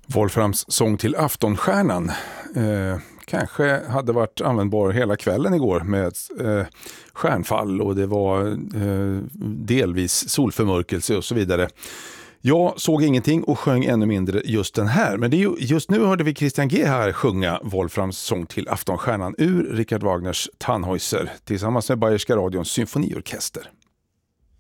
Wolframs sång till Aftonstjärnan kanske hade varit användbar hela kvällen igår med stjärnfall och det var delvis solförmörkelse och så vidare. Jag såg ingenting och sjöng ännu mindre just den här. Men just nu hörde vi Christian G. här sjunga Wolframs sång till Aftonstjärnan ur Richard Wagners Tannhäuser tillsammans med Bayerska radions symfoniorkester.